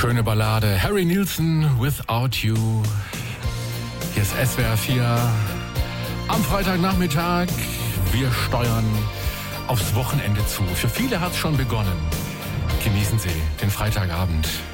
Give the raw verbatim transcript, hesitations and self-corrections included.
Schöne Ballade. Harry Nilsson, Without You. Hier ist S W R vier. Am Freitagnachmittag. Wir steuern aufs Wochenende zu. Für viele hat es schon begonnen. Genießen Sie den Freitagabend.